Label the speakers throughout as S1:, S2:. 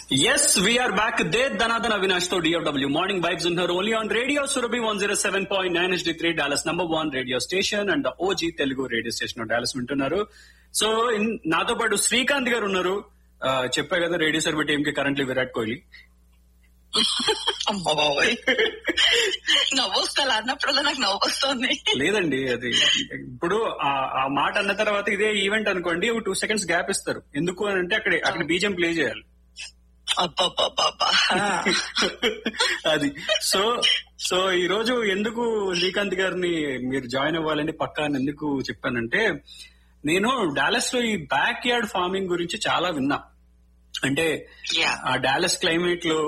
S1: Yes, we are back. There, Dhanadhan Avinash to DFW. Morning vibes in her only on Radio Surabhi 107.9 HD3, Dallas #1 radio station and the OG Telugu radio station of Dallas వింటున్నారు. So నాతో పాటు శ్రీకాంత్ గారు ఉన్నారు. చెప్పా కదా radio సర్వీ team కి currently Virat Kohli.
S2: అమ్మా బాబాయ్ నవ్వొస్తా అన్నప్పుడు నాకు నవ్వొస్తుంది.
S1: లేదండి, అది ఇప్పుడు ఆ మాట అన్న తర్వాత ఇదే ఈవెంట్ అనుకోండి 2 seconds గ్యాప్ ఇస్తారు. ఎందుకు అని అంటే అక్కడ బీజం ప్లే చేయాలి. అది సో ఈ రోజు ఎందుకు శ్రీకాంత్ గారిని మీరు జాయిన్ అవ్వాలని పక్కా ఎందుకు చెప్పానంటే, నేను డాలస్ లో ఈ బ్యాక్ యార్డ్ ఫార్మింగ్ గురించి చాలా విన్నా. అంటే ఆ డాలస్ క్లైమేట్ లో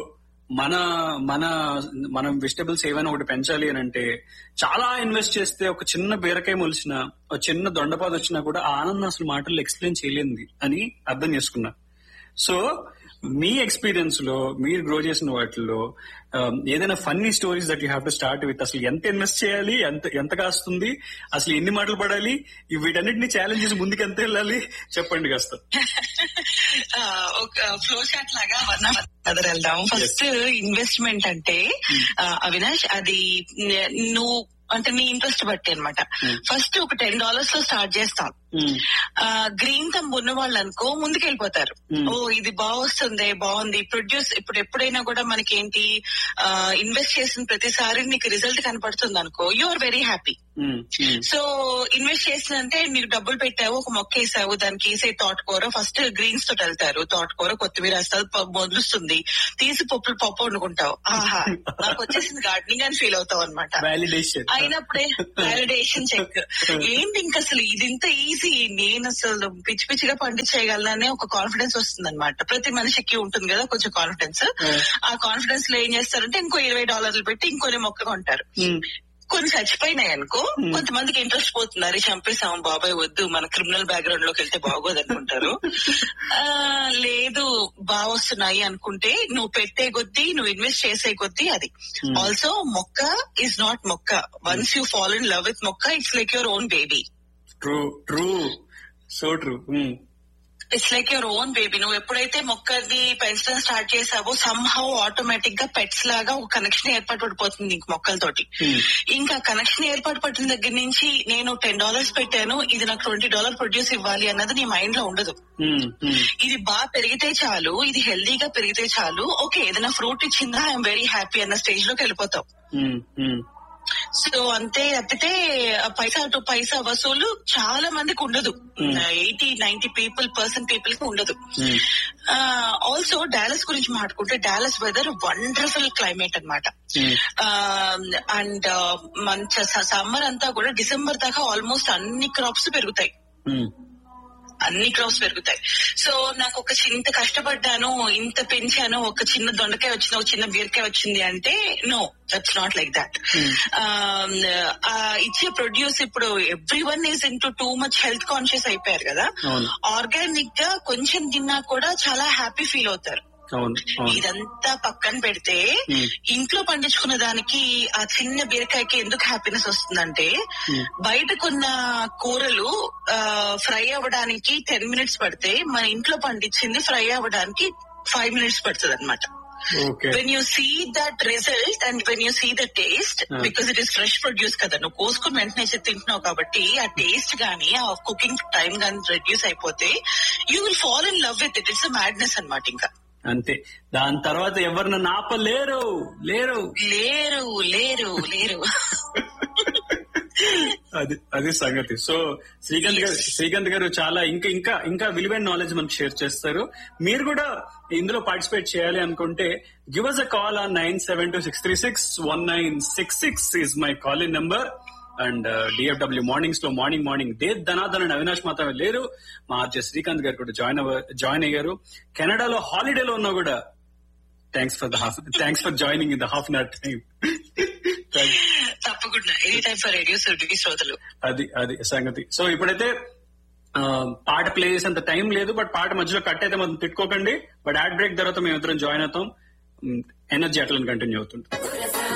S1: మనం వెజిటబుల్స్ ఏమైనా ఒకటి పెంచాలి అని అంటే చాలా ఇన్వెస్ట్ చేస్తే ఒక చిన్న బీరకాయ మొలిచినా ఒక చిన్న దొండపాద వచ్చినా కూడా ఆ ఆనందం అసలు మాటల్లో ఎక్స్ప్లెయిన్ చేయలేంది అని అర్థం చేసుకున్నా. సో మీ ఎక్స్పీరియన్స్ లో మీరు గ్రో చేసిన వాటిల్లో ఏదైనా funny stories that you have to start with, అసలు ఎంత ఇన్వెస్ట్ చేయాలి, ఎంత కాస్తుంది, అసలు ఎన్ని మాటలు పడాలి, వీటన్నిటిని ఛాలెంజ్ చేసి ముందుకు ఎంత వెళ్ళాలి చెప్పండి కాస్త.
S2: ఫ్లో చార్ట్ లాగా వెళ్దాం. ఫస్ట్ ఇన్వెస్ట్మెంట్ అంటే అవినాష్, అది నువ్వు అంటే నీ ఇంట్రెస్ట్ బట్టి అనమాట. ఫస్ట్ ఒక $10 లో స్టార్ట్ చేస్తాం. గ్రీన్ థంబ్ ఉన్న వాళ్ళు అనుకో ముందుకెళ్ళిపోతారు. ఓ ఇది బాగుంది ప్రొడ్యూస్. ఇప్పుడు ఎప్పుడైనా కూడా మనకేంటి, ఇన్వెస్ట్ చేసిన ప్రతిసారి నీకు రిజల్ట్ కనపడుతుంది అనుకో, you are very happy. So invest చేసినంటే నీకు డబ్బులు పెట్టావు, ఒక మొక్క వేసావు, దానికి వేసే తోటకూర ఫస్ట్ గ్రీన్స్ తోటి వెళ్తారు. తోటకూర కొత్తిమీర వేస్తారు, మొదలుస్తుంది, తీసి పప్పు వండుకుంటావు. ఆహా నాకు వచ్చేసింది గార్డెనింగ్ అని ఫీల్ అవుతావు అనమాట. అయినప్పుడే వాలిడేషన్ చెక్. ఏంటి ఇంకా అసలు ఇది ఇంత ఈజీ, నేను అసలు పిచ్చి పిచ్చిగా పండించేయగలననే ఒక కాన్ఫిడెన్స్ వస్తుంది అనమాట. ప్రతి మనిషికి ఉంటుంది కదా కొంచెం కాన్ఫిడెన్స్. ఆ కాన్ఫిడెన్స్ లో ఏం చేస్తారంటే ఇంకో $20 పెట్టి ఇంకొన్ని మొక్క కొంటారు. కొన్ని చచ్చిపోయినాయి అనుకో, కొంతమందికి ఇంట్రెస్ట్ పోతున్నారు, చంపేసాము బాబాయ్ వద్దు, మన క్రిమినల్ బ్యాక్గ్రౌండ్ లోకి వెళ్తే బాగోదు అనుకుంటారు. లేదు బాగా వస్తున్నాయి అనుకుంటే నువ్వు పెట్టే కొద్దీ, నువ్వు ఇన్వెస్ట్ చేసే కొద్దీ అది. ఆల్సో మొక్క ఈజ్ నాట్ మొక్క. Once you fall in love with మొక్క, it's like your own baby.
S1: True, so true.
S2: It's like your own baby. నువ్వు ఎప్పుడైతే మొక్కని పెంచడం స్టార్ట్ చేసావో సంహౌ ఆటోమేటిక్ గా పెట్స్ లాగా ఒక కనెక్షన్ ఏర్పాటు పడిపోతుంది నీకు మొక్కలతోటి. ఇంకా కనెక్షన్ ఏర్పాటు పడిన దగ్గర నుంచి నేను $10 పెట్టాను, ఇది నాకు $20 ప్రొడ్యూస్ ఇవ్వాలి అన్నది నీ మైండ్ లో ఉండదు. ఇది బాగా పెరిగితే చాలు, ఇది హెల్దీగా పెరిగితే చాలు, ఓకే ఏదైనా ఫ్రూట్ ఇచ్చిందా ఐఎమ్ వెరీ హ్యాపీ అన్న స్టేజ్ లోకి వెళ్ళిపోతావు. సో అంతే తప్పితే పైసా టు పైసా వసూలు చాలా మందికి ఉండదు. 80-90% పీపుల్ కి ఉండదు. ఆల్సో డాలస్ గురించి మాట్లాడుకుంటే, డాలస్ వెదర్ వండర్ఫుల్ క్లైమేట్ అనమాట. అండ్ మంచి సమ్మర్ అంతా కూడా డిసెంబర్ దాకా ఆల్మోస్ట్ అన్ని క్రాప్స్ పెరుగుతాయి. సో నాకు ఒక ఇంత కష్టపడ్డాను, ఇంత పెంచాను, ఒక చిన్న దొండకాయ వచ్చింది, ఒక చిన్న బీరకాయ వచ్చింది అంటే no, that's not like that. ఇచ్చే ప్రొడ్యూస్ ఇప్పుడు everyone is into too much health conscious అయిపోయారు కదా. ఆర్గానిక్ గా కొంచెం తిన్నా కూడా చాలా హ్యాపీ ఫీల్ అవుతారు. ఇదంతా పక్కన పెడితే ఇంట్లో పండించుకున్న దానికి ఆ చిన్న బీరకాయకి ఎందుకు హ్యాపీనెస్ వస్తుందంటే, బయటకున్న కూరలు ఫ్రై అవ్వడానికి 10 minutes పడితే మన ఇంట్లో పండించింది ఫ్రై అవ్వడానికి 5 minutes పడుతుంది అనమాట. When you see that result and when you see the taste, because it is fresh produce కదా, నువ్వు కోసుకుని వెంటనే తింటున్నావు కాబట్టి ఆ టేస్ట్ గానీ ఆ కుకింగ్ టైం గానీ రెడ్యూస్ అయిపోతే you will fall in love with it. It's madness అనమాట. ఇంకా
S1: అంతే, దాని తర్వాత ఎవరు నన్ను ఆపలేరు. లేరు
S2: లేరు లేరు లేరు
S1: అది సంగతి. సో శ్రీకాంత్ గారు చాలా ఇంకా విలువైన నాలెడ్జ్ మనకు షేర్ చేస్తారు. మీరు కూడా ఇందులో పార్టిసిపేట్ చేయాలి అనుకుంటే give us a call on 972-636-1966 is my call in number. And DFW mornings లో మార్నింగ్ దేవ్ ధనాధన్ అండ్ అవినాష్ మాత్రమే లేరు, మా ఆర్జే శ్రీకాంత్ గారు కూడా జాయిన్ అయ్యారు. కెనడాలో హాలిడేలో ఉన్నా కూడా thanks for joining in the half an hour time.
S2: తప్పకుండా ఎనీ టైం ఫర్ రేడియో శ్రోతలు.
S1: అది సంగతి. సో ఇప్పుడైతే పాట ప్లే చేసేంత టైం లేదు, బట్ పాట మధ్యలో కట్ అయితే మనం తిట్టుకోకండి. బట్ యాడ్ బ్రేక్ తర్వాత మేము ఇద్దరం జాయిన్ అవుతాం. ఎనర్జీ అట్లా కంటిన్యూ అవుతుంది.